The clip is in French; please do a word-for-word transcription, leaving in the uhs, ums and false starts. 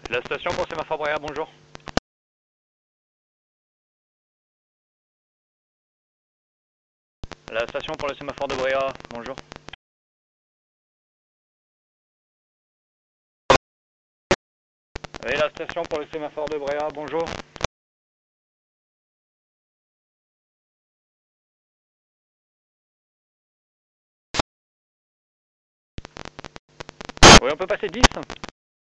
La station pour sémaphore Bréa, bonjour. La station pour le sémaphore de Bréa, bonjour. Oui, la station pour le sémaphore de Bréa, bonjour. Oui, on peut passer dix.